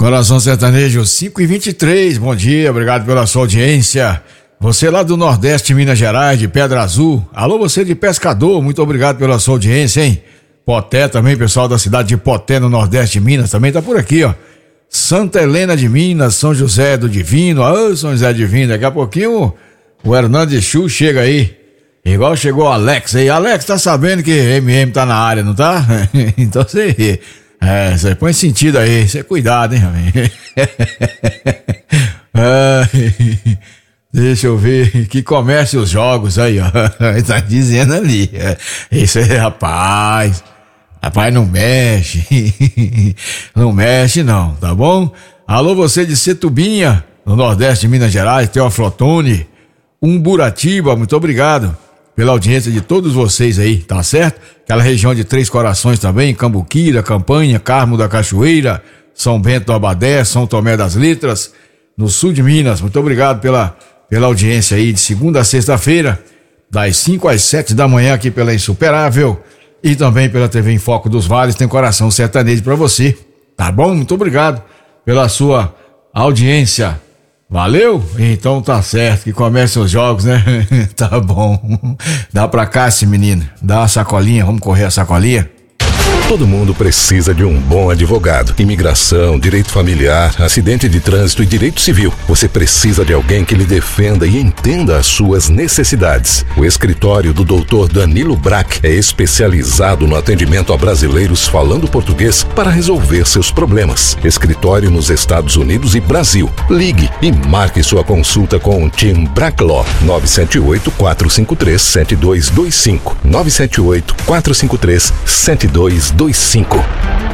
Coração Sertanejo 5h23, bom dia, obrigado pela sua audiência. Você lá do Nordeste, Minas Gerais, de Pedra Azul. Alô, você de Pescador, muito obrigado pela sua audiência, hein? Poté também, pessoal da cidade de Poté, no Nordeste de Minas, também tá por aqui, ó. Santa Helena de Minas, São José do Divino, São José Divino, daqui a pouquinho o Hernandes Chu chega aí. Igual chegou o Alex aí. Alex, tá sabendo que MM tá na área, não tá? Então você põe sentido aí, você cuidado, hein, amigo? Deixa eu ver, que comece os jogos aí, ó. Tá dizendo ali. Isso aí, rapaz, não mexe. Não mexe não, tá bom? Alô, você de Setubinha, no Nordeste de Minas Gerais, Teoflotone, Umburatiba, muito obrigado pela audiência de todos vocês aí, tá certo? Aquela região de Três Corações também, Cambuquira, Campanha, Carmo da Cachoeira, São Bento do Abadé, São Tomé das Letras, no sul de Minas, muito obrigado pela audiência aí de segunda a sexta-feira, das 5 às 7 da manhã aqui pela Insuperável e também pela TV em Foco dos Vales, tem Coração Sertanejo pra você, tá bom? Muito obrigado pela sua audiência. Valeu? Então tá certo, que comecem os jogos, né? Tá bom. Dá pra cá esse menino, dá a sacolinha, vamos correr a sacolinha? Todo mundo precisa de um bom advogado. Imigração, direito familiar, acidente de trânsito e direito civil. Você precisa de alguém que lhe defenda e entenda as suas necessidades. O escritório do Dr. Danilo Brack é especializado no atendimento a brasileiros falando português para resolver seus problemas. Escritório nos Estados Unidos e Brasil. Ligue e marque sua consulta com o Team Brack Law. 978-453-7225. 978-453-7225.